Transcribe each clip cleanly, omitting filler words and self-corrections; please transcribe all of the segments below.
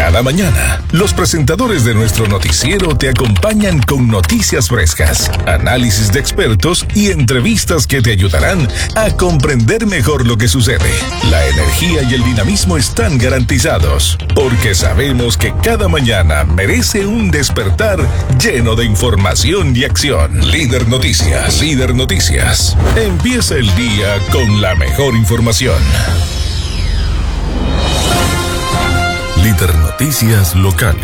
Cada mañana, los presentadores de nuestro noticiero te acompañan con noticias frescas, análisis de expertos y entrevistas que te ayudarán a comprender mejor lo que sucede. La energía y el dinamismo están garantizados, porque sabemos que cada mañana merece un despertar lleno de información y acción. Líder Noticias, Líder Noticias. Empieza el día con la mejor información. Líder Noticias Locales.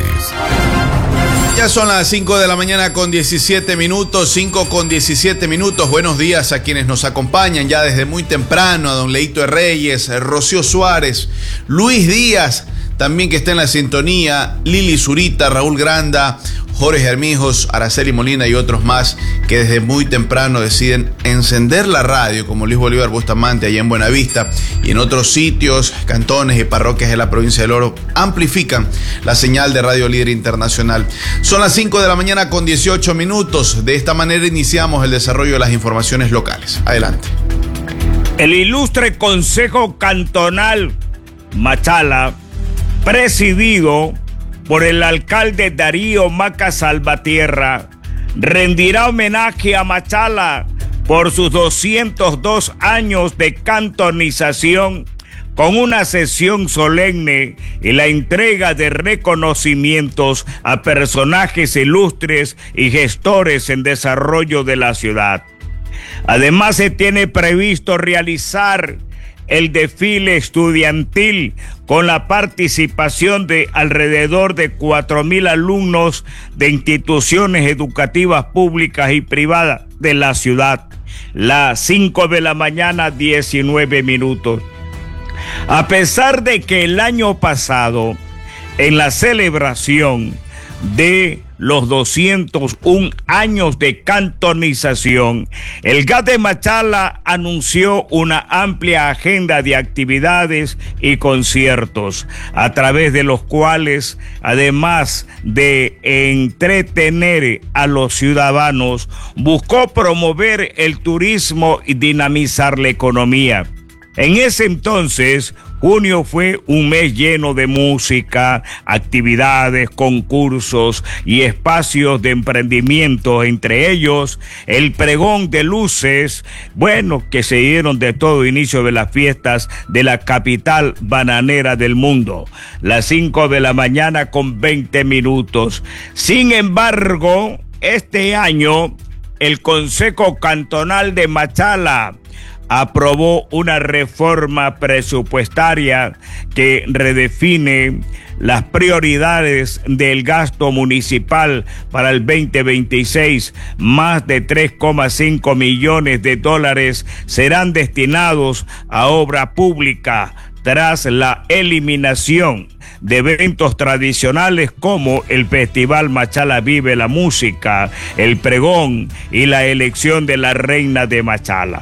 Ya son las 5 de la mañana con 17 minutos, 5 con 17 minutos. Buenos días a quienes nos acompañan ya desde muy temprano, a don Leito de Reyes, Rocío Suárez, Luis Díaz, también que está en la sintonía, Lili Zurita, Raúl Granda, Jorge Armijos, Araceli Molina y otros más que desde muy temprano deciden encender la radio, como Luis Bolívar Bustamante allá en Buenavista y en otros sitios, cantones y parroquias de la provincia del Oro, amplifican la señal de Radio Líder Internacional. Son las 5 de la mañana con 18 minutos. De esta manera iniciamos el desarrollo de las informaciones locales. Adelante. El ilustre Consejo Cantonal Machala, presidido por el alcalde Darío Maca Salvatierra, rendirá homenaje a Machala por sus 202 años de cantonización con una sesión solemne y la entrega de reconocimientos a personajes ilustres y gestores en desarrollo de la ciudad. Además, se tiene previsto realizar el desfile estudiantil con la participación de alrededor de 4,000 alumnos de instituciones educativas públicas y privadas de la ciudad. Las 5 de la mañana, 19 minutos. A pesar de que el año pasado, en la celebración de los 201 años de cantonización, el GAT de Machala anunció una amplia agenda de actividades y conciertos, a través de los cuales, además de entretener a los ciudadanos, buscó promover el turismo y dinamizar la economía. En ese entonces, junio fue un mes lleno de música, actividades, concursos y espacios de emprendimiento, entre ellos el pregón de luces, que se dieron de todo inicio de las fiestas de la capital bananera del mundo. Las 5 de la mañana con 20 minutos. Sin embargo, este año el Consejo Cantonal de Machala aprobó una reforma presupuestaria que redefine las prioridades del gasto municipal para el 2026. Más de 3,5 millones de dólares serán destinados a obra pública tras la eliminación de eventos tradicionales como el Festival Machala Vive la Música, el pregón y la elección de la reina de Machala.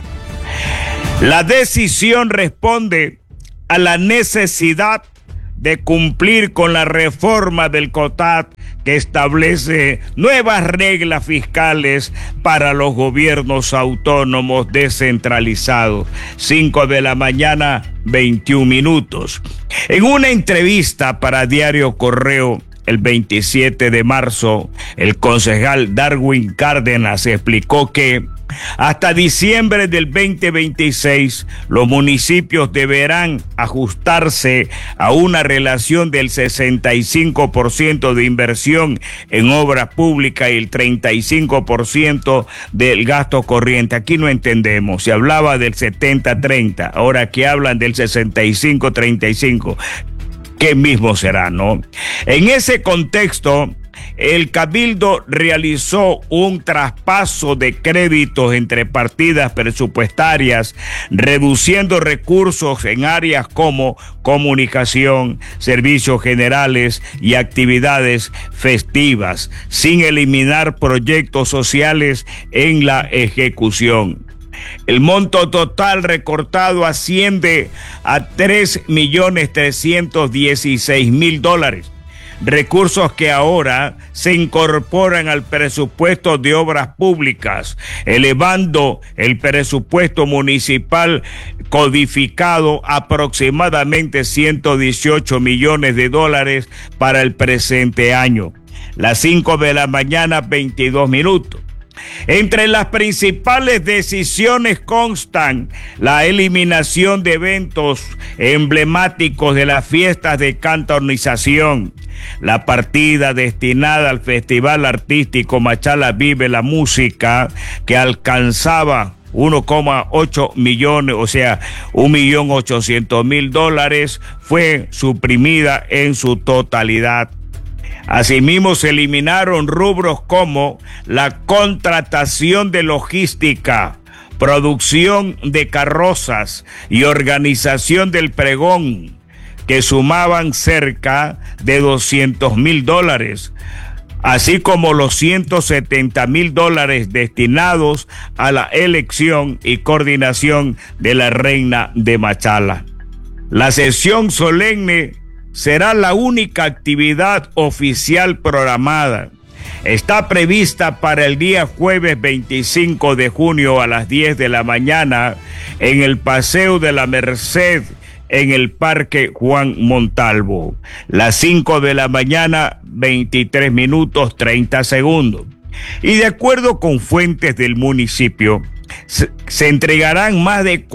La decisión responde a la necesidad de cumplir con la reforma del COTAD que establece nuevas reglas fiscales para los gobiernos autónomos descentralizados. 5 de la mañana, 21 minutos. En una entrevista para Diario Correo, el 27 de marzo, el concejal Darwin Cárdenas explicó que hasta diciembre del 2026, los municipios deberán ajustarse a una relación del 65% de inversión en obras públicas y el 35% del gasto corriente. Aquí no entendemos. Se hablaba del 70-30, ahora que hablan del 65-35. ¿Qué mismo será, no? En ese contexto, el Cabildo realizó un traspaso de créditos entre partidas presupuestarias, reduciendo recursos en áreas como comunicación, servicios generales y actividades festivas, sin eliminar proyectos sociales en la ejecución. El monto total recortado asciende a $3,316,000. recursos que ahora se incorporan al presupuesto de obras públicas, elevando el presupuesto municipal codificado aproximadamente 118 millones de dólares para el presente año. Las 5 de la mañana, 22 minutos. Entre las principales decisiones constan la eliminación de eventos emblemáticos de las fiestas de cantonización, la partida destinada al Festival Artístico Machala Vive la Música, que alcanzaba 1,8 millones, o sea, 1.800.000 dólares, fue suprimida en su totalidad. Asimismo, se eliminaron rubros como la contratación de logística, producción de carrozas y organización del pregón, que sumaban cerca de 200.000 dólares, así como los 170.000 dólares destinados a la elección y coordinación de la reina de Machala. La sesión solemne será la única actividad oficial programada. Está prevista para el día jueves 25 de junio a las 10 de la mañana en el Paseo de la Merced, en el Parque Juan Montalvo. Las 5 de la mañana, 23 minutos 30 segundos. Y de acuerdo con fuentes del municipio, se entregarán más de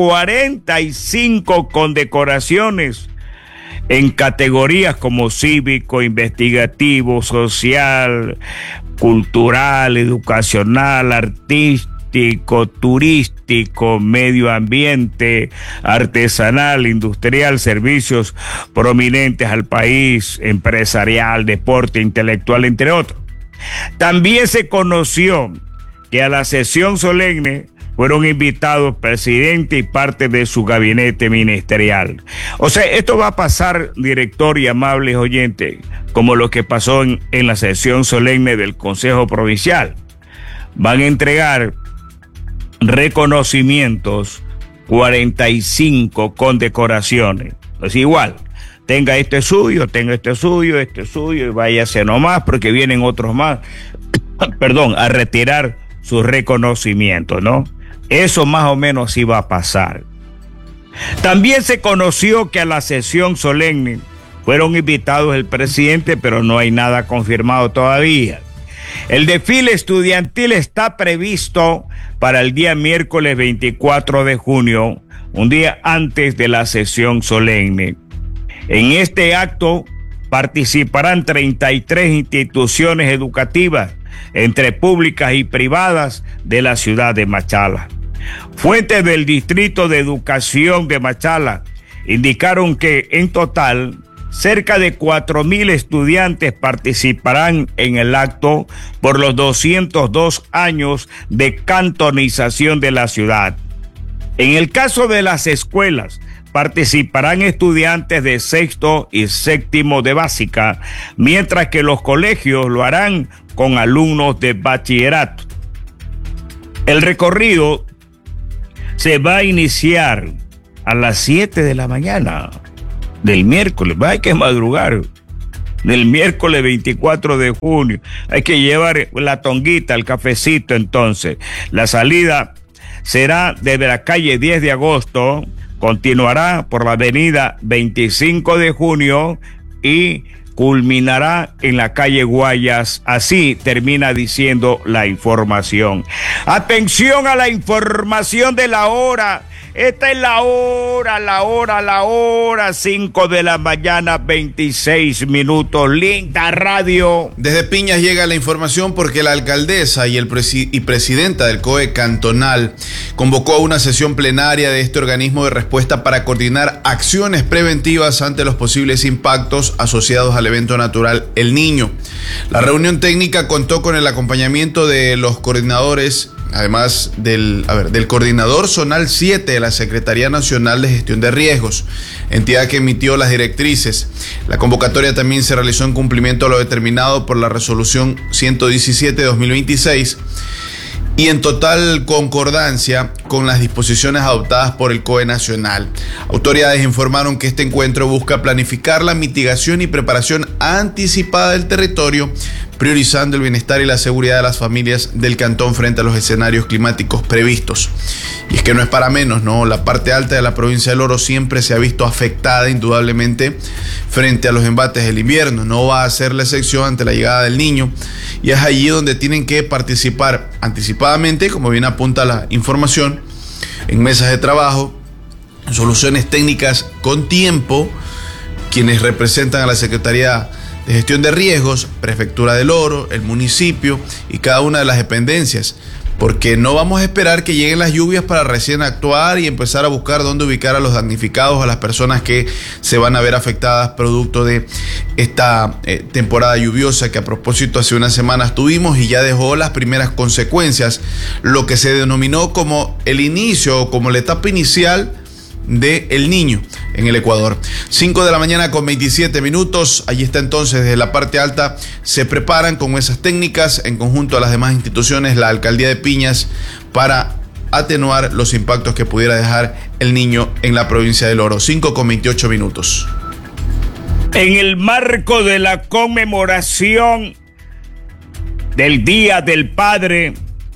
45 condecoraciones en categorías como cívico, investigativo, social, cultural, educacional, artístico, turístico, medio ambiente, artesanal, industrial, servicios prominentes al país, empresarial, deporte, intelectual, entre otros. También se conoció que a la sesión solemne fueron invitados presidente y parte de su gabinete ministerial. O sea, esto va a pasar, director y amables oyentes, como lo que pasó en la sesión solemne del Consejo Provincial. Van a entregar reconocimientos, 45 condecoraciones. Es igual, tenga este suyo, y váyase nomás porque vienen otros más, a retirar sus reconocimientos, ¿no? Eso más o menos sí va a pasar. También se conoció que a la sesión solemne fueron invitados el presidente, pero no hay nada confirmado todavía. El desfile estudiantil está previsto para el día miércoles 24 de junio, un día antes de la sesión solemne. En este acto participarán 33 instituciones educativas, entre públicas y privadas, de la ciudad de Machala. Fuentes del Distrito de Educación de Machala indicaron que en total cerca de 4.000 estudiantes participarán en el acto por los 202 años de cantonización de la ciudad. En el caso de las escuelas, participarán estudiantes de sexto y séptimo de básica, mientras que los colegios lo harán con alumnos de bachillerato. El recorrido se va a iniciar a las 7 de la mañana del miércoles. Hay que madrugar. Del miércoles 24 de junio. Hay que llevar la tonguita, el cafecito entonces. La salida será desde la calle 10 de agosto, continuará por la avenida 25 de junio y culminará en la calle Guayas. Así termina diciendo la información. Atención a la información de la hora. Esta es la hora, 5 de la mañana, 26 minutos. Linda radio. Desde Piñas llega la información porque la alcaldesa y presidenta del COE cantonal convocó a una sesión plenaria de este organismo de respuesta para coordinar acciones preventivas ante los posibles impactos asociados al evento natural El Niño. La reunión técnica contó con el acompañamiento de los coordinadores, además del coordinador zonal 7 de la Secretaría Nacional de Gestión de Riesgos, entidad que emitió las directrices. La convocatoria también se realizó en cumplimiento a lo determinado por la resolución 117 de 2026 y en total concordancia con las disposiciones adoptadas por el COE Nacional. Autoridades informaron que este encuentro busca planificar la mitigación y preparación anticipada del territorio, priorizando el bienestar y la seguridad de las familias del cantón frente a los escenarios climáticos previstos. Y es que no es para menos, ¿no? La parte alta de la provincia del Oro siempre se ha visto afectada indudablemente frente a los embates del invierno. No va a ser la excepción ante la llegada del Niño, y es allí donde tienen que participar anticipadamente, como bien apunta la información, en mesas de trabajo, soluciones técnicas con tiempo, quienes representan a la Secretaría de Gestión de Riesgos, Prefectura del Oro, el municipio y cada una de las dependencias, porque no vamos a esperar que lleguen las lluvias para recién actuar y empezar a buscar dónde ubicar a los damnificados, a las personas que se van a ver afectadas producto de esta temporada lluviosa que, a propósito, hace unas semanas tuvimos y ya dejó las primeras consecuencias, lo que se denominó como el inicio o como la etapa inicial de El Niño en el Ecuador. 5 de la mañana con 27 minutos. Allí está entonces, desde la parte alta se preparan con esas técnicas en conjunto a las demás instituciones, la alcaldía de Piñas, para atenuar los impactos que pudiera dejar El Niño en la provincia del Oro. 5 con 28 minutos. En el marco de la conmemoración del Día del Padre,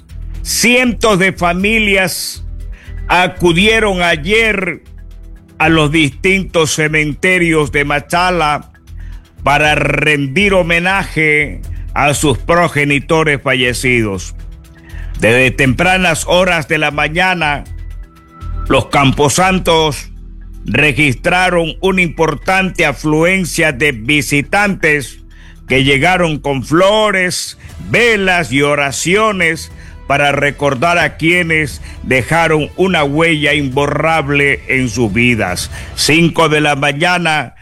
cientos de familias acudieron ayer a los distintos cementerios de Machala para rendir homenaje a sus progenitores fallecidos. Desde tempranas horas de la mañana, los camposantos registraron una importante afluencia de visitantes que llegaron con flores, velas y oraciones para recordar a quienes dejaron una huella imborrable en sus vidas. 5 de la mañana,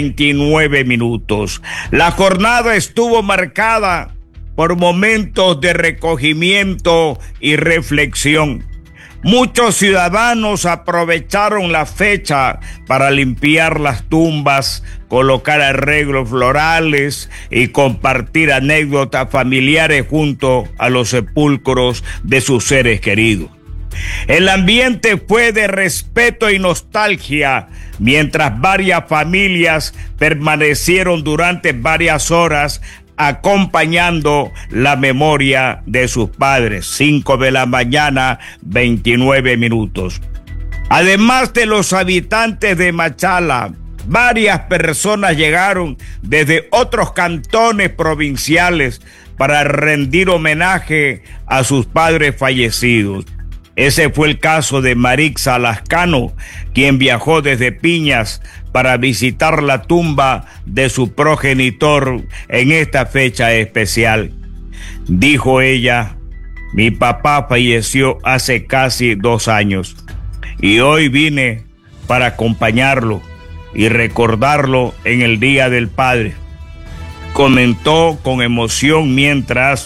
29 minutos. La jornada estuvo marcada por momentos de recogimiento y reflexión. Muchos ciudadanos aprovecharon la fecha para limpiar las tumbas, colocar arreglos florales y compartir anécdotas familiares junto a los sepulcros de sus seres queridos. El ambiente fue de respeto y nostalgia, mientras varias familias permanecieron durante varias horas acompañando la memoria de sus padres. 5 de la mañana, 29 minutos. Además de los habitantes de Machala, varias personas llegaron desde otros cantones provinciales para rendir homenaje a sus padres fallecidos. Ese fue el caso de Marixa Lascano, quien viajó desde Piñas para visitar la tumba de su progenitor en esta fecha especial. Dijo ella: mi papá falleció hace casi 2 años y hoy vine para acompañarlo y recordarlo en el Día del Padre. Comentó con emoción mientras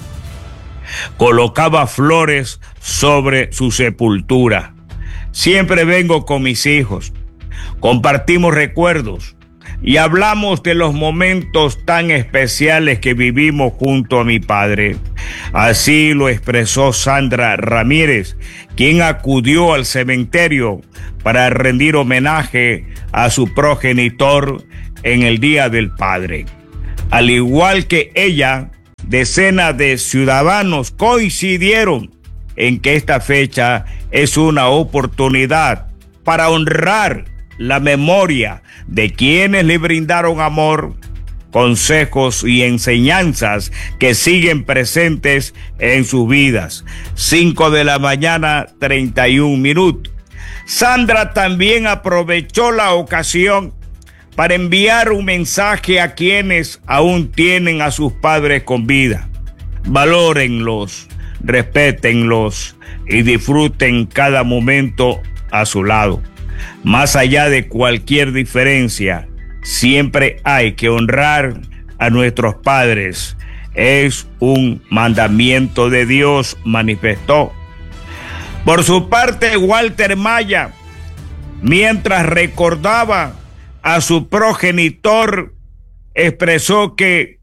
colocaba flores sobre su sepultura. Siempre vengo con mis hijos, compartimos recuerdos y hablamos de los momentos tan especiales que vivimos junto a mi padre. Así lo expresó Sandra Ramírez, quien acudió al cementerio para rendir homenaje a su progenitor en el Día del Padre. Al igual que ella, decenas de ciudadanos coincidieron en que esta fecha es una oportunidad para honrar la memoria de quienes le brindaron amor, consejos y enseñanzas que siguen presentes en sus vidas. 5 de la mañana, 31 minutos. Sandra también aprovechó la ocasión para enviar un mensaje a quienes aún tienen a sus padres con vida. Valórenlos, respétenlos y disfruten cada momento a su lado. Más allá de cualquier diferencia, siempre hay que honrar a nuestros padres. Es un mandamiento de Dios, manifestó. Por su parte, Walter Maya, mientras recordaba a su progenitor, expresó que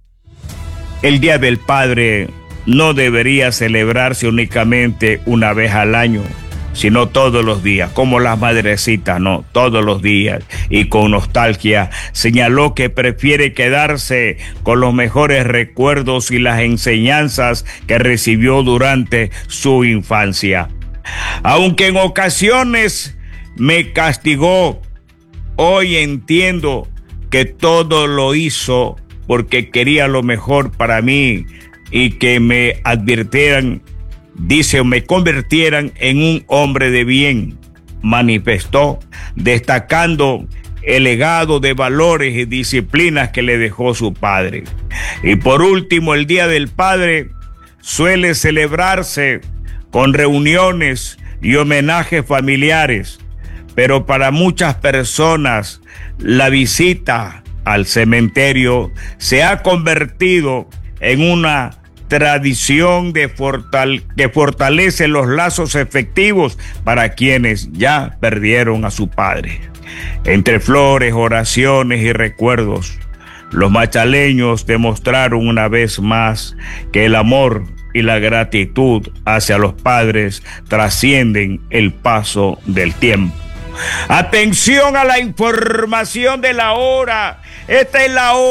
el Día del Padre no debería celebrarse únicamente una vez al año, sino todos los días, como las madrecitas, no, todos los días. Y con nostalgia señaló que prefiere quedarse con los mejores recuerdos y las enseñanzas que recibió durante su infancia. Aunque en ocasiones me castigó, hoy entiendo que todo lo hizo porque quería lo mejor para mí y que me advirtieran, dice, o me convirtieran en un hombre de bien, manifestó, destacando el legado de valores y disciplinas que le dejó su padre. Y por último, el Día del Padre suele celebrarse con reuniones y homenajes familiares, pero para muchas personas la visita al cementerio se ha convertido en una tradición que fortalece los lazos efectivos para quienes ya perdieron a su padre. Entre flores, oraciones y recuerdos, los machaleños demostraron una vez más que el amor y la gratitud hacia los padres trascienden el paso del tiempo. Atención a la información de la hora. Esta es la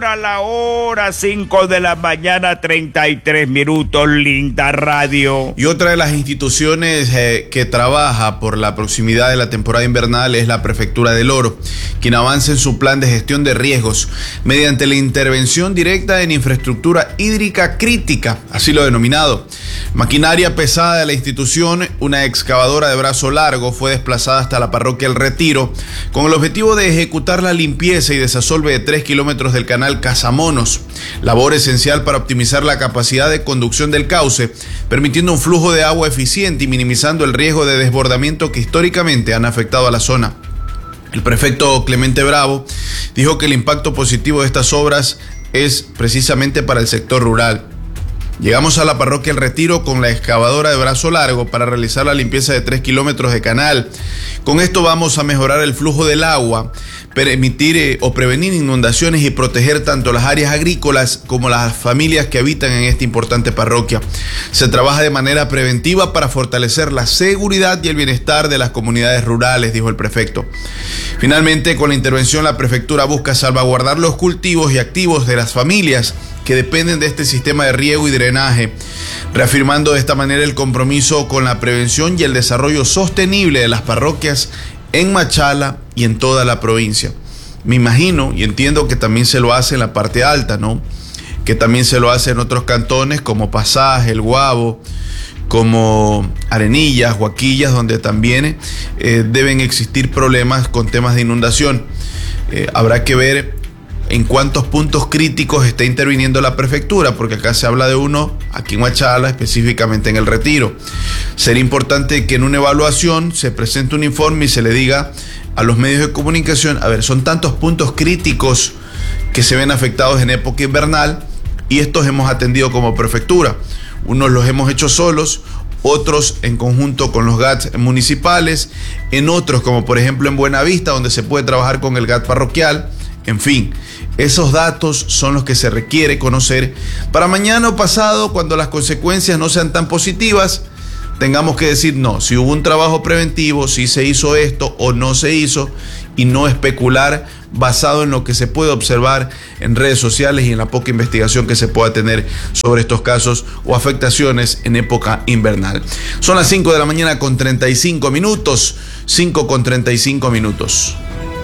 hora 5 de la mañana, 33 minutos, linda radio. Y otra de las instituciones que trabaja por la proximidad de la temporada invernal es la Prefectura del Oro, quien avanza en su plan de gestión de riesgos mediante la intervención directa en infraestructura hídrica crítica, así lo denominado. Maquinaria pesada de la institución, una excavadora de brazo largo, fue desplazada hasta la parroquia El Retiro con el objetivo de ejecutar la limpieza y desasolve de 3 kilómetros del canal Casamonos, labor esencial para optimizar la capacidad de conducción del cauce, permitiendo un flujo de agua eficiente y minimizando el riesgo de desbordamiento que históricamente han afectado a la zona. El prefecto Clemente Bravo dijo que el impacto positivo de estas obras es precisamente para el sector rural. Llegamos a la parroquia El Retiro con la excavadora de brazo largo para realizar la limpieza de 3 kilómetros de canal. Con esto vamos a mejorar el flujo del agua, permitir o prevenir inundaciones y proteger tanto las áreas agrícolas como las familias que habitan en esta importante parroquia. Se trabaja de manera preventiva para fortalecer la seguridad y el bienestar de las comunidades rurales, dijo el prefecto. Finalmente, con la intervención, la prefectura busca salvaguardar los cultivos y activos de las familias que dependen de este sistema de riego y drenaje, reafirmando de esta manera el compromiso con la prevención y el desarrollo sostenible de las parroquias en Machala y en toda la provincia. Me imagino y entiendo que también se lo hace en la parte alta, ¿no? Que también se lo hace en otros cantones como Pasaje, El Guabo, como Arenillas, Huaquillas, donde también deben existir problemas con temas de inundación. Habrá que ver en cuántos puntos críticos está interviniendo la prefectura, porque acá se habla de uno, aquí en Machala, específicamente en El Retiro. Sería importante que en una evaluación se presente un informe y se le diga a los medios de comunicación, a ver, son tantos puntos críticos que se ven afectados en época invernal y estos hemos atendido como prefectura. Unos los hemos hecho solos, otros en conjunto con los GATs municipales, en otros como por ejemplo en Buenavista, donde se puede trabajar con el GAT parroquial. En fin, esos datos son los que se requiere conocer para mañana o pasado, cuando las consecuencias no sean tan positivas, tengamos que decir no, si hubo un trabajo preventivo, si se hizo esto o no se hizo, y no especular basado en lo que se puede observar en redes sociales y en la poca investigación que se pueda tener sobre estos casos o afectaciones en época invernal. Son las 5 de la mañana con 35 minutos, 5 con 35 minutos.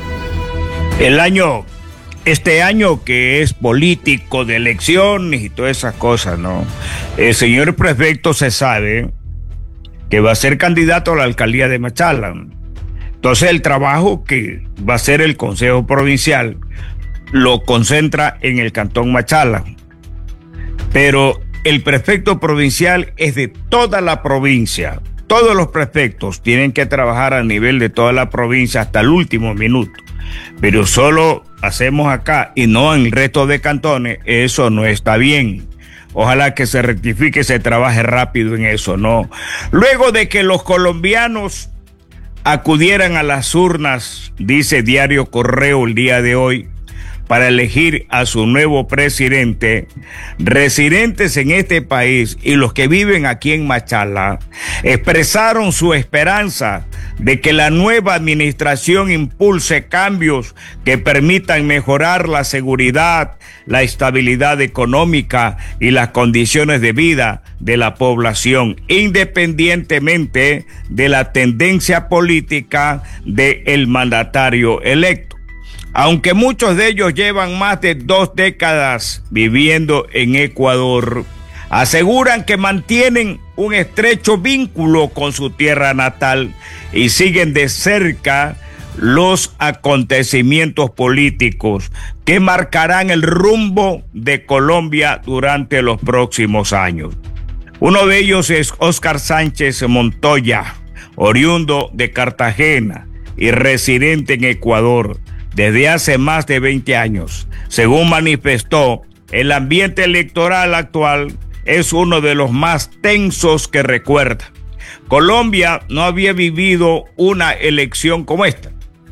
Este año que es político de elecciones y todas esas cosas, ¿no? El señor prefecto se sabe que va a ser candidato a la alcaldía de Machala. Entonces el trabajo que va a hacer el Consejo Provincial lo concentra en el Cantón Machala. Pero el prefecto provincial es de toda la provincia. Todos los prefectos tienen que trabajar a nivel de toda la provincia hasta el último minuto. Pero solo hacemos acá y no en el resto de cantones, eso no está bien. Ojalá que se rectifique, se trabaje rápido en eso, ¿no? Luego de que los colombianos acudieran a las urnas, dice Diario Correo el día de hoy, para elegir a su nuevo presidente, residentes en este país y los que viven aquí en Machala expresaron su esperanza de que la nueva administración impulse cambios que permitan mejorar la seguridad, la estabilidad económica y las condiciones de vida de la población, independientemente de la tendencia política del mandatario electo. Aunque muchos de ellos llevan más de 2 décadas viviendo en Ecuador, aseguran que mantienen un estrecho vínculo con su tierra natal y siguen de cerca los acontecimientos políticos que marcarán el rumbo de Colombia durante los próximos años. Uno de ellos es Óscar Sánchez Montoya, oriundo de Cartagena y residente en Ecuador desde hace más de 20 años. Según manifestó, el ambiente electoral actual es uno de los más tensos que recuerda. Colombia no había vivido una elección como esta.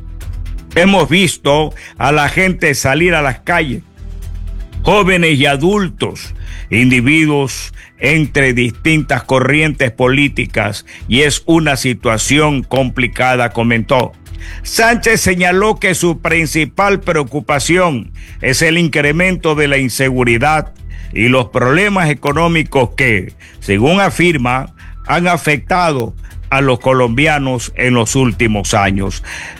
Hemos visto a la gente salir a las calles, jóvenes y adultos, individuos entre distintas corrientes políticas, y es una situación complicada, comentó. Sánchez señaló que su principal preocupación es el incremento de la inseguridad y los problemas económicos que, según afirma, han afectado a los colombianos en los últimos años.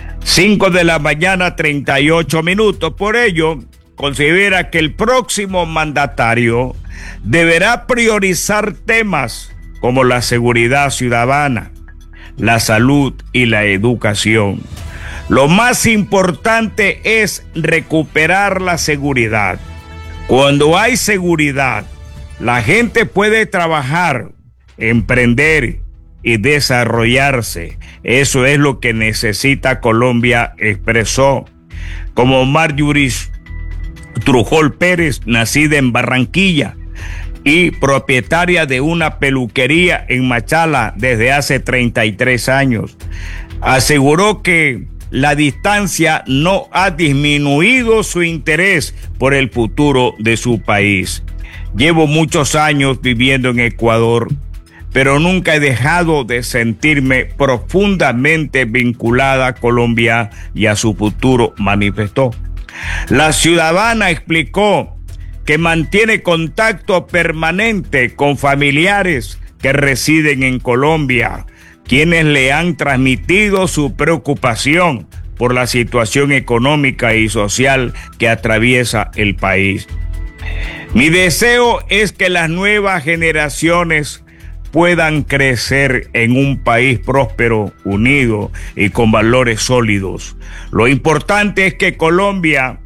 5 de la mañana, 38 minutos. Por ello, considera que el próximo mandatario deberá priorizar temas como la seguridad ciudadana, la salud y la educación. Lo más importante es recuperar la seguridad. Cuando hay seguridad, la gente puede trabajar, emprender y desarrollarse. Eso es lo que necesita Colombia, expresó. Como Marjorie Trujol Pérez, nacida en Barranquilla y propietaria de una peluquería en Machala desde hace 33 años, aseguró que la distancia no ha disminuido su interés por el futuro de su país. Llevo muchos años viviendo en Ecuador, pero nunca he dejado de sentirme profundamente vinculada a Colombia y a su futuro, manifestó. La ciudadana explicó que mantiene contacto permanente con familiares que residen en Colombia, quienes le han transmitido su preocupación por la situación económica y social que atraviesa el país. Mi deseo es que las nuevas generaciones puedan crecer en un país próspero, unido y con valores sólidos. Lo importante es que Colombia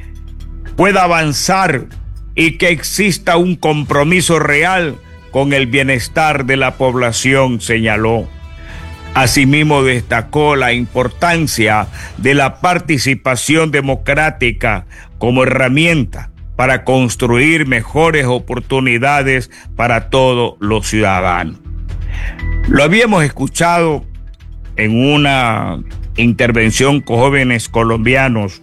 pueda avanzar y que exista un compromiso real con el bienestar de la población, señaló. Asimismo, destacó la importancia de la participación democrática como herramienta para construir mejores oportunidades para todos los ciudadanos. Lo habíamos escuchado en una intervención con jóvenes colombianos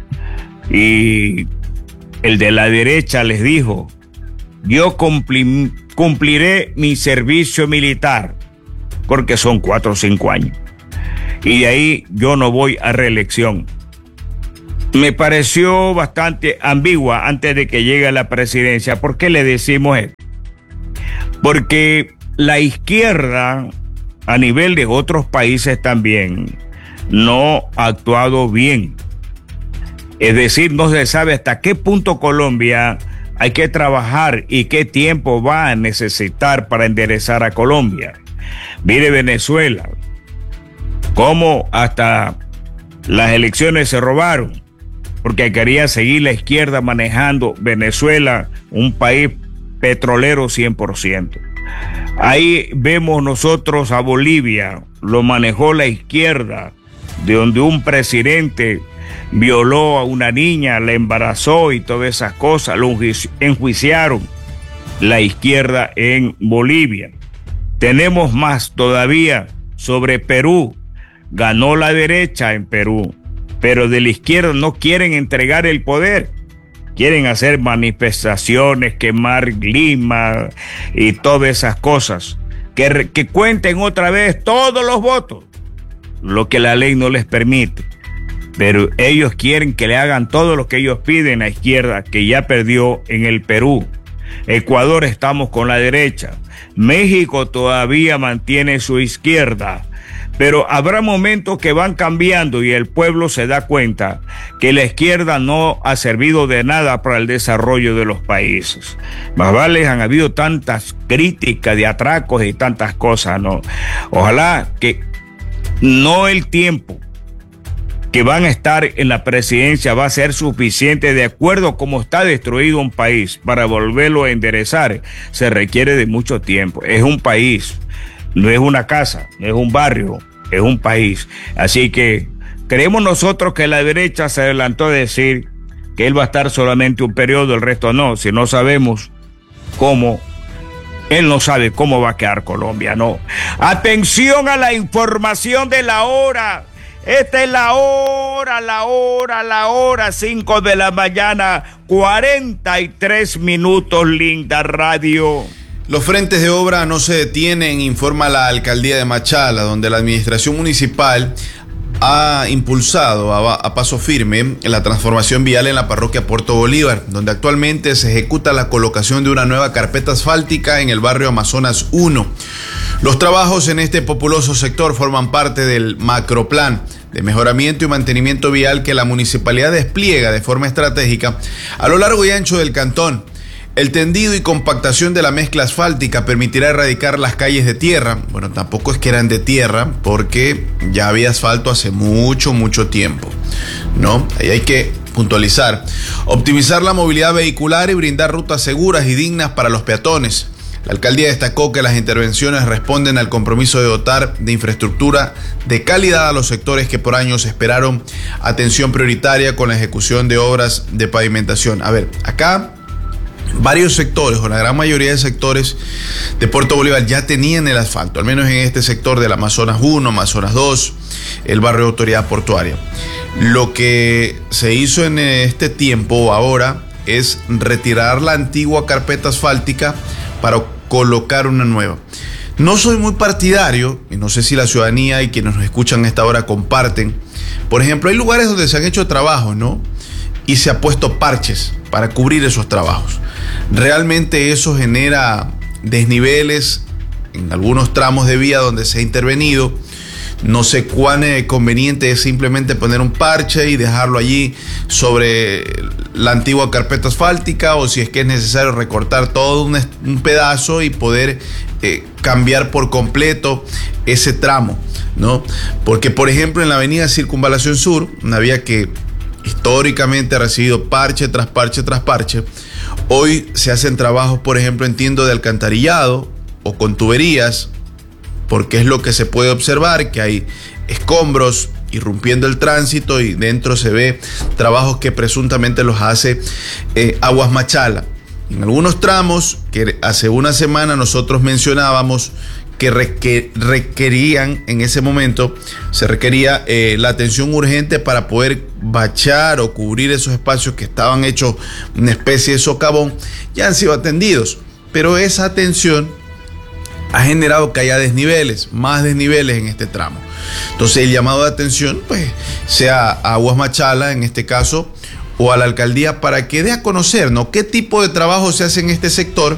y el de la derecha les dijo: yo cumpliré mi servicio militar, porque son 4 o 5 años, y de ahí yo no voy a reelección. Me pareció bastante ambigua antes de que llegue a la presidencia. ¿Por qué le decimos esto? Porque la izquierda, a nivel de otros países también, no ha actuado bien. Es decir, no se sabe hasta qué punto Colombia hay que trabajar y qué tiempo va a necesitar para enderezar a Colombia. Mire Venezuela, cómo hasta las elecciones se robaron, porque quería seguir la izquierda manejando Venezuela, un país petrolero 100%. Ahí vemos nosotros a Bolivia, lo manejó la izquierda, de donde un presidente violó a una niña, la embarazó y todas esas cosas, lo enjuiciaron la izquierda en Bolivia. Tenemos más todavía sobre Perú, ganó la derecha en Perú, pero de la izquierda no quieren entregar el poder. Quieren hacer manifestaciones, quemar Lima y todas esas cosas. Que cuenten otra vez todos los votos, lo que la ley no les permite. Pero ellos quieren que le hagan todo lo que ellos piden a la izquierda, que ya perdió en el Perú. Ecuador estamos con la derecha. México todavía mantiene su izquierda. Pero habrá momentos que van cambiando y el pueblo se da cuenta que la izquierda no ha servido de nada para el desarrollo de los países. Más vale, han habido tantas críticas de atracos y tantas cosas, ¿no? Ojalá que no el tiempo que van a estar en la presidencia va a ser suficiente de acuerdo a cómo está destruido un país para volverlo a enderezar. Se requiere de mucho tiempo. Es un país. No es una casa, no es un barrio, es un país. Así que creemos nosotros que la derecha se adelantó a decir que él va a estar solamente un periodo, el resto no. Si no sabemos cómo, él no sabe cómo va a quedar Colombia, no. Atención a la información de la hora. Esta es la hora, 5 de la mañana, 43 minutos, linda radio. Los frentes de obra no se detienen, informa la alcaldía de Machala, donde la administración municipal ha impulsado a paso firme la transformación vial en la parroquia Puerto Bolívar, donde actualmente se ejecuta la colocación de una nueva carpeta asfáltica en el barrio Amazonas 1. Los trabajos en este populoso sector forman parte del macroplan de mejoramiento y mantenimiento vial que la municipalidad despliega de forma estratégica a lo largo y ancho del cantón. El tendido y compactación de la mezcla asfáltica permitirá erradicar las calles de tierra. Bueno, tampoco es que eran de tierra, porque ya había asfalto hace mucho tiempo, ¿no? Ahí hay que puntualizar. Optimizar la movilidad vehicular y brindar rutas seguras y dignas para los peatones. La alcaldía destacó que las intervenciones responden al compromiso de dotar de infraestructura de calidad a los sectores que por años esperaron atención prioritaria con la ejecución de obras de pavimentación. A ver, acá varios sectores, o la gran mayoría de sectores de Puerto Bolívar ya tenían el asfalto, al menos en este sector del Amazonas 1, Amazonas 2, el barrio de Autoridad Portuaria. Lo que se hizo en este tiempo ahora es retirar la antigua carpeta asfáltica para colocar una nueva. No soy muy partidario, y no sé si la ciudadanía y quienes nos escuchan a esta hora comparten. Por ejemplo, hay lugares donde se han hecho trabajos, ¿no? Y se ha puesto parches para cubrir esos trabajos. Realmente eso genera desniveles en algunos tramos de vía donde se ha intervenido. No sé cuán conveniente es simplemente poner un parche y dejarlo allí sobre la antigua carpeta asfáltica, o si es que es necesario recortar todo un pedazo y poder cambiar por completo ese tramo, ¿no? Porque, por ejemplo, en la avenida Circunvalación Sur, una vía que históricamente ha recibido parche tras parche tras parche, hoy se hacen trabajos, por ejemplo, entiendo, de alcantarillado o con tuberías, porque es lo que se puede observar, que hay escombros irrumpiendo el tránsito y dentro se ve trabajos que presuntamente los hace Aguas Machala. En algunos tramos que hace una semana nosotros mencionábamos que requerían, en ese momento se requería la atención urgente para poder bachar o cubrir esos espacios que estaban hechos una especie de socavón, ya han sido atendidos, pero esa atención ha generado que haya desniveles, más desniveles en este tramo. Entonces el llamado de atención, pues, sea a Aguas Machala en este caso, o a la alcaldía, para que dé a conocer, ¿no?, qué tipo de trabajo se hace en este sector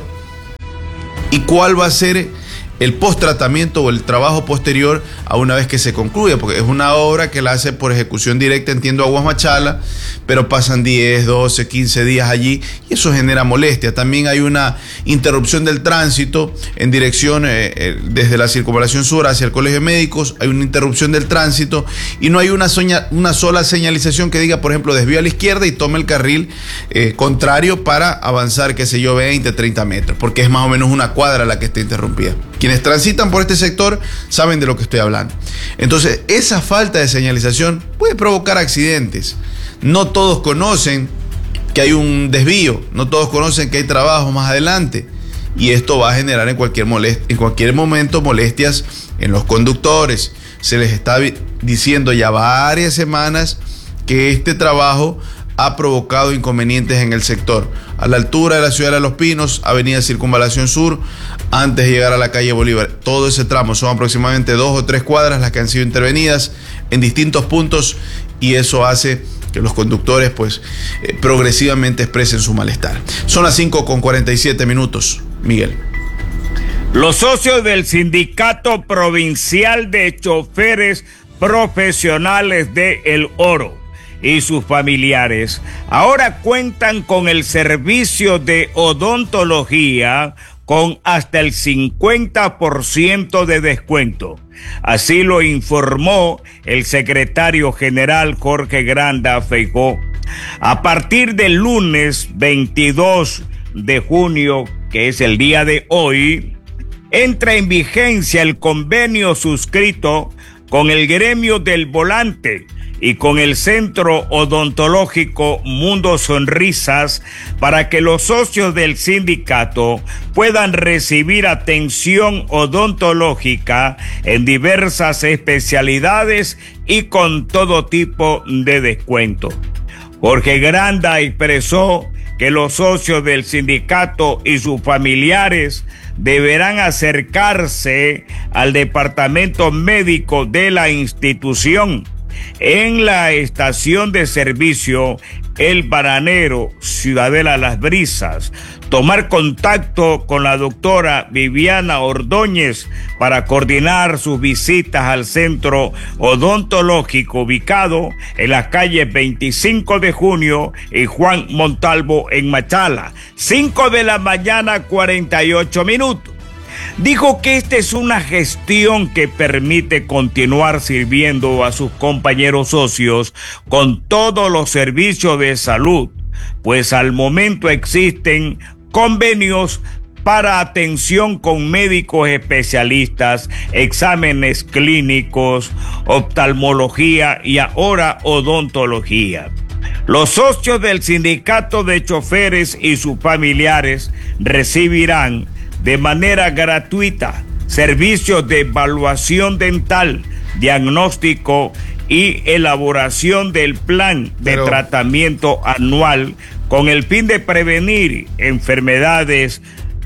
y cuál va a ser el post-tratamiento o el trabajo posterior a una vez que se concluya, porque es una obra que la hace por ejecución directa, entiendo, Aguas Machala, pero pasan 10, 12, 15 días allí y eso genera molestia. También hay una interrupción del tránsito en dirección desde la Circunvalación Sur hacia el Colegio de Médicos, hay una interrupción del tránsito y no hay una sola señalización que diga, por ejemplo, desvío a la izquierda y tome el carril contrario para avanzar, qué sé yo, 20, 30 metros, porque es más o menos una cuadra la que está interrumpida. Quienes transitan por este sector saben de lo que estoy hablando. Entonces, esa falta de señalización puede provocar accidentes. No todos conocen que hay un desvío, no todos conocen que hay trabajo más adelante. Y esto va a generar en cualquier momento molestias en los conductores. Se les está diciendo ya varias semanas que este trabajo ha provocado inconvenientes en el sector. A la altura de la ciudad de Los Pinos, avenida Circunvalación Sur, antes de llegar a la calle Bolívar. Todo ese tramo son aproximadamente 2 o 3 cuadras las que han sido intervenidas en distintos puntos, y eso hace que los conductores progresivamente expresen su malestar. Son las 5:47, Miguel. Los socios del Sindicato Provincial de Choferes Profesionales de El Oro y sus familiares ahora cuentan con el servicio de odontología con hasta el 50% de descuento. Así lo informó el secretario general Jorge Granda Feijó. A partir del lunes 22 de junio, que es el día de hoy, entra en vigencia el convenio suscrito con el gremio del volante y con el Centro Odontológico Mundo Sonrisas para que los socios del sindicato puedan recibir atención odontológica en diversas especialidades y con todo tipo de descuento. Jorge Granda expresó que los socios del sindicato y sus familiares deberán acercarse al departamento médico de la institución en la estación de servicio El Bananero, Ciudadela Las Brisas, tomar contacto con la doctora Viviana Ordóñez para coordinar sus visitas al centro odontológico ubicado en las calles 25 de junio y Juan Montalvo en Machala. 5:48 a.m. Dijo que esta es una gestión que permite continuar sirviendo a sus compañeros socios con todos los servicios de salud, pues al momento existen convenios para atención con médicos especialistas, exámenes clínicos, oftalmología y ahora odontología. Los socios del sindicato de choferes y sus familiares recibirán de manera gratuita servicios de evaluación dental, diagnóstico y elaboración del plan de tratamiento anual con el fin de prevenir enfermedades,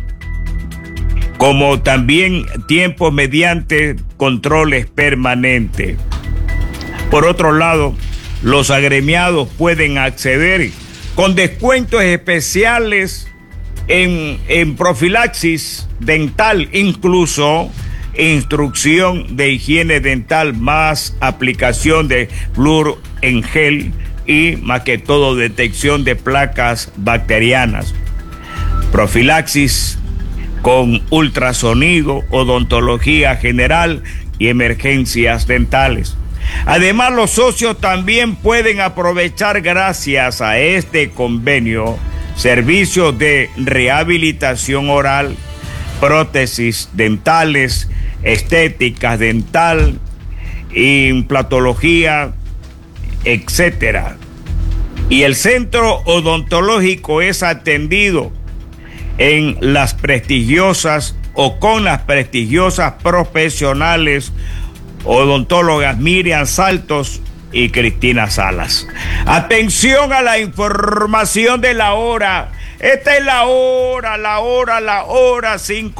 como también tiempo mediante controles permanentes. Por otro lado, los agremiados pueden acceder con descuentos especiales en profilaxis dental, incluso instrucción de higiene dental, más aplicación de flúor en gel y más que todo detección de placas bacterianas, profilaxis con ultrasonido, odontología general y emergencias dentales. Además, los socios también pueden aprovechar, gracias a este convenio, servicios de rehabilitación oral, prótesis dentales, estética dental, implantología, etc. Y el centro odontológico es atendido en las prestigiosas o con las prestigiosas profesionales odontólogas Miriam Saltos y Cristina Salas. Atención a la información de la hora. Esta es la hora,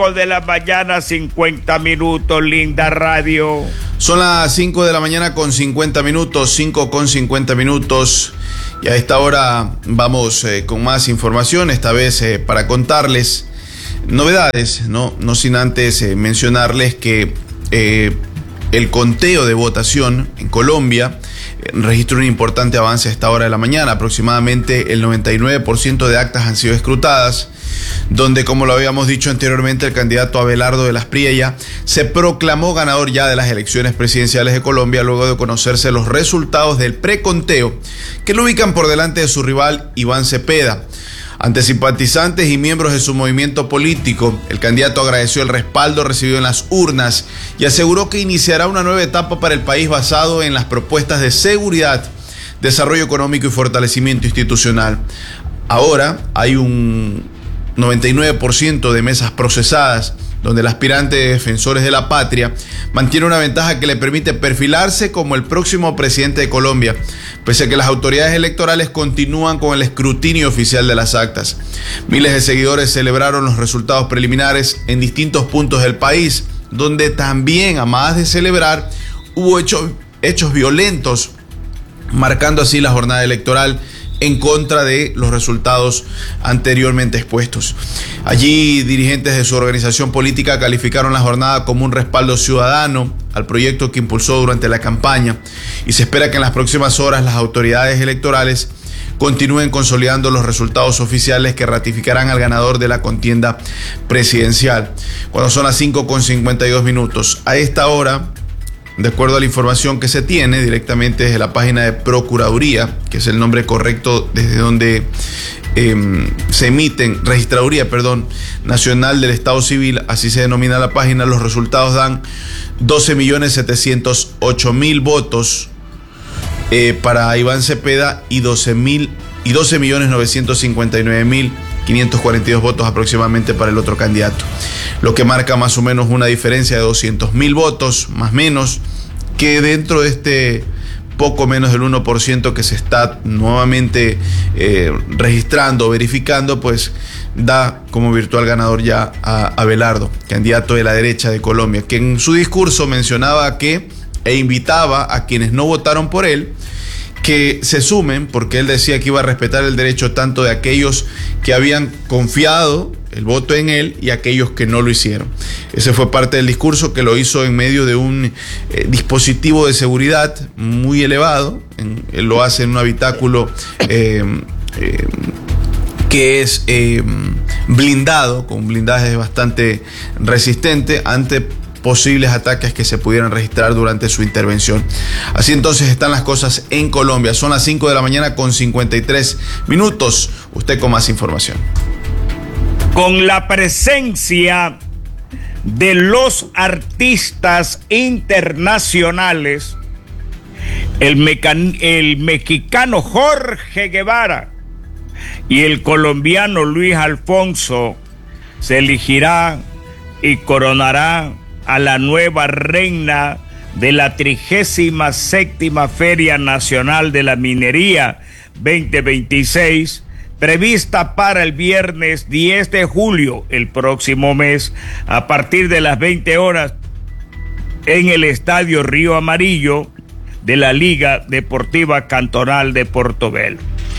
5:50 a.m, linda radio. Son las 5:50 a.m, 5:50 a.m. Y a esta hora vamos con más información, esta vez para contarles novedades, no sin antes mencionarles que el conteo de votación en Colombia registra un importante avance a esta hora de la mañana. Aproximadamente el 99% de actas han sido escrutadas, donde, como lo habíamos dicho anteriormente, el candidato Abelardo de las Priella se proclamó ganador ya de las elecciones presidenciales de Colombia, luego de conocerse los resultados del preconteo, que lo ubican por delante de su rival Iván Cepeda. Ante simpatizantes y miembros de su movimiento político, el candidato agradeció el respaldo recibido en las urnas y aseguró que iniciará una nueva etapa para el país basado en las propuestas de seguridad, desarrollo económico y fortalecimiento institucional. Ahora hay un 99% de mesas procesadas donde el aspirante de Defensores de la Patria mantiene una ventaja que le permite perfilarse como el próximo presidente de Colombia, pese a que las autoridades electorales continúan con el escrutinio oficial de las actas. Miles de seguidores celebraron los resultados preliminares en distintos puntos del país, donde también, a más de celebrar, hubo hechos violentos, marcando así la jornada electoral en contra de los resultados anteriormente expuestos. Allí, dirigentes de su organización política calificaron la jornada como un respaldo ciudadano al proyecto que impulsó durante la campaña, y se espera que en las próximas horas las autoridades electorales continúen consolidando los resultados oficiales que ratificarán al ganador de la contienda presidencial. Cuando son las 5:52. A esta hora, de acuerdo a la información que se tiene directamente desde la página de Procuraduría, que es el nombre correcto desde donde se emiten, Registraduría, Nacional del Estado Civil, así se denomina la página, los resultados dan 12.708.000 votos para Iván Cepeda y 12.959.542 votos aproximadamente para el otro candidato, lo que marca más o menos una diferencia de 200.000 votos, más o menos, que dentro de este poco menos del 1% que se está nuevamente registrando, verificando, pues da como virtual ganador ya a Abelardo, candidato de la derecha de Colombia, que en su discurso mencionaba e invitaba a quienes no votaron por él que se sumen, porque él decía que iba a respetar el derecho tanto de aquellos que habían confiado el voto en él y aquellos que no lo hicieron. Ese fue parte del discurso, que lo hizo en medio de un dispositivo de seguridad muy elevado. Él lo hace en un habitáculo que es blindado, con un blindaje bastante resistente ante posibles ataques que se pudieran registrar durante su intervención. Así entonces están las cosas en Colombia. Son las 5:53. Usted con más información. Con la presencia de los artistas internacionales, el mexicano Jorge Guevara y el colombiano Luis Alfonso, se elegirá y coronará a la nueva reina de la 37ª Feria Nacional de la Minería 2026, prevista para el viernes 10 de julio, el próximo mes, a partir de las 20 horas, en el Estadio Río Amarillo de la Liga Deportiva Cantonal de Portobelo.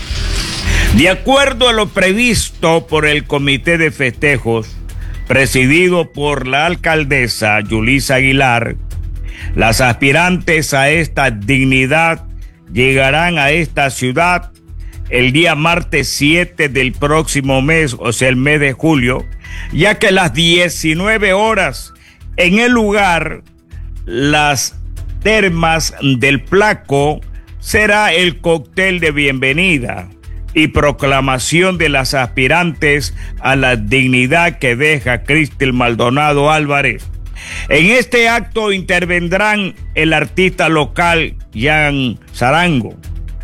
De acuerdo a lo previsto por el Comité de Festejos, presidido por la alcaldesa Yulisa Aguilar, las aspirantes a esta dignidad llegarán a esta ciudad el día martes 7 del próximo mes, o sea, el mes de julio, ya que a las 19 horas en el lugar, las termas del Placo, será el cóctel de bienvenida y proclamación de las aspirantes a la dignidad que deja Cristel Maldonado Álvarez. En este acto intervendrán el artista local Jan Zarango,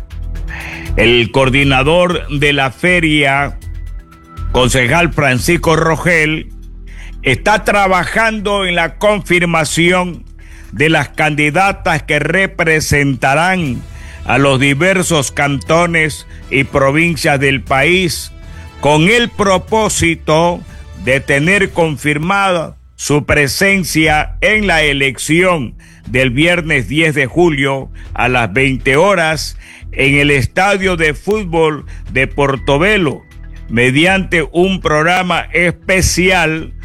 el coordinador de la feria, concejal Francisco Rogel, está trabajando en la confirmación de las candidatas que representarán a los diversos cantones y provincias del país, con el propósito de tener confirmada su presencia en la elección del viernes 10 de julio a las 20 horas en el Estadio de Fútbol de Portobelo, mediante un programa especial